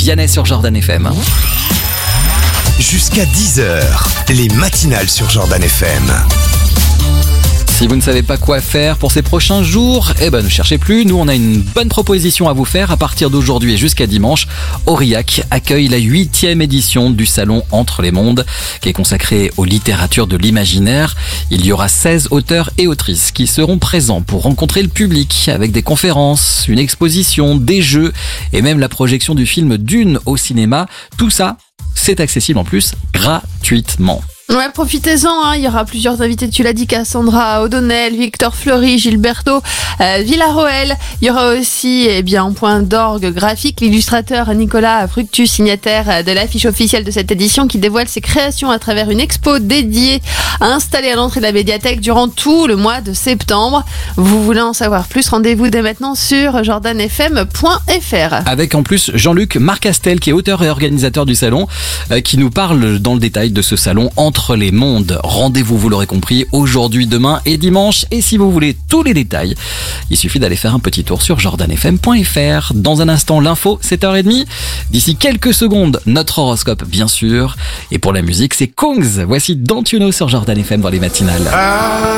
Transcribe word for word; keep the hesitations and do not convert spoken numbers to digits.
Vianney sur Jordan F M. Jusqu'à dix heures, les matinales sur Jordan F M. Si vous ne savez pas quoi faire pour ces prochains jours, eh ben ne cherchez plus. Nous, on a une bonne proposition à vous faire. À partir d'aujourd'hui et jusqu'à dimanche, Aurillac accueille la huitième édition du Salon Entre les Mondes, qui est consacré aux littératures de l'imaginaire. Il y aura seize auteurs et autrices qui seront présents pour rencontrer le public avec des conférences, une exposition, des jeux et même la projection du film Dune au cinéma. Tout ça, c'est accessible en plus gratuitement. Ouais, profitez-en, hein. Il y aura plusieurs invités, tu l'as dit, Cassandra O'Donnell, Victor Fleury, Gilberto euh, Villaroel. Il y aura aussi, eh bien, en point d'orgue graphique, l'illustrateur Nicolas Fructus, signataire de l'affiche officielle de cette édition, qui dévoile ses créations à travers une expo dédiée installée à l'entrée de la médiathèque durant tout le mois de septembre. Vous voulez en savoir plus, rendez-vous dès maintenant sur jordan f m point f r. Avec en plus Jean-Luc Marcastel, qui est auteur et organisateur du salon, euh, qui nous parle dans le détail de ce salon Entre Entre les mondes. Rendez-vous, vous l'aurez compris, aujourd'hui, demain et dimanche. Et si vous voulez tous les détails, il suffit d'aller faire un petit tour sur jordan f m point f r. Dans un instant, l'info, sept heures trente. D'ici quelques secondes, notre horoscope, bien sûr. Et pour la musique, c'est Kongs. Voici Don't You Know sur Jordan F M dans les matinales.